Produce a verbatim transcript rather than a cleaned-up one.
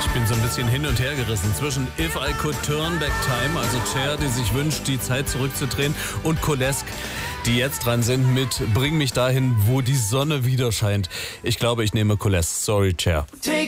bin so ein bisschen hin und her gerissen zwischen If I Could Turn Back Time, also Cher, die sich wünscht, die Zeit zurückzudrehen, und Colesk, die jetzt dran sind mit Bring mich dahin, wo die Sonne wieder scheint. Ich glaube, ich nehme Colesk. Sorry, Cher. Take